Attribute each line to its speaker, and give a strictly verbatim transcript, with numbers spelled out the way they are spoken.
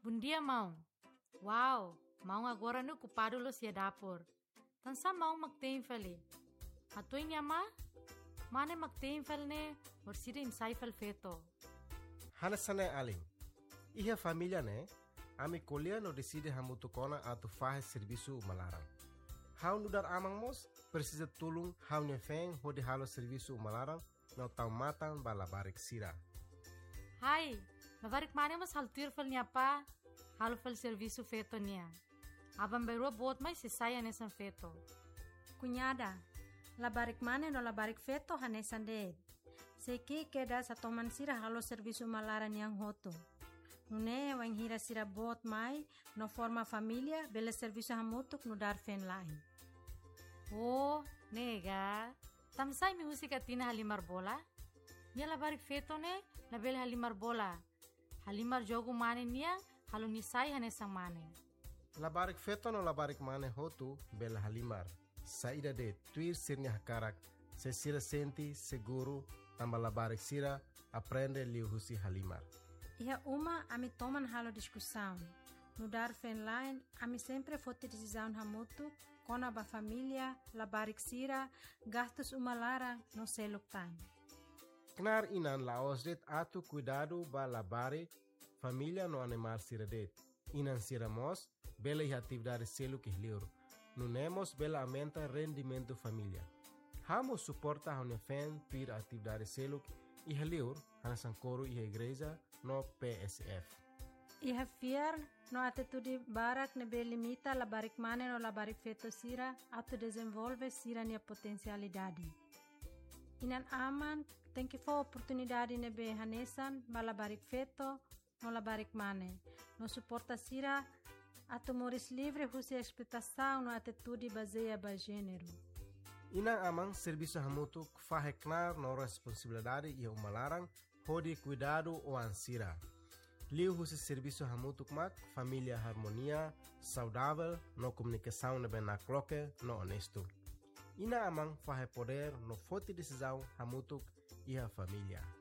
Speaker 1: Bom dia, mão. Uau, mão agora no ocupado lo sia dapur. Tansa mão magtein fali. Atoy niya ma? Mane magtein fal ne, orsida insay fal feto.
Speaker 2: Hanasane aling. Iha família né? Ami colher no decide hamutu kona atu fahe serviço malaram. Hau nudar amang mos precisa tulung hau nefeng hodi halo serviço malaram no tau matang balabarik sira.
Speaker 1: Hai, labarik mane mas haltir fal niya pa, halo fal serviço feto niya. Abang berua bot mai sisaya nesan feto.
Speaker 3: Cunhada, labarik mane no labarik feto hanesan de. Seki keda sa toman sira halo serviço malaran yang hoto. Nune wang hira sira bot mai no forma família bele serviço hamutuk no dar fen lain.
Speaker 1: Oh, nega. Tamsay mi musika tina halimar bola? Nia labarik feto ne, label halimar bola. Halimar jogo mane niya, halo nisay hanesang mane.
Speaker 2: Labarik feto no labarik mane hotu bela halimar. Saída de tuir sirnya hakarak, se sira senti seguro tamba labarik sira aprende liu husi halimar.
Speaker 3: Iha uma ami toman halo discussão. No dar fen line, ami sempre fote decisão hamutu, kona ba família, labarik sira, gastos umalara no seluk time.
Speaker 2: Knar inan laos det atu cuidado ba labari família no animar sira det. Inan sira mos, bela iha atividade seluk ihliur. Nunemos bela aumenta rendimento família. Hamos suporta hone fen pir atividade seluk ihliur, hanasan coro iha igreja no P S F.
Speaker 3: Iha fiar no atitude barak nebe limita labarik mane no labarik feto sira atu desenvolve sira nia potencialidade. Inan aman tem que for oportunidade nebe hanesan ba labarik feto no labarik mane. No suporta sira atu moris livre husi expectação no atitude baseia ba gênero.
Speaker 2: Inang amang serviço hamutuk faheknar no responsabilidade e umalarang hodi cuidado o ansira. Liu husi serviço hamutuk mak família harmonia, saudável, no comunicação nebe na cloque, no honesto. Ina amang fahe poder no forte decisão hamutuk e a família.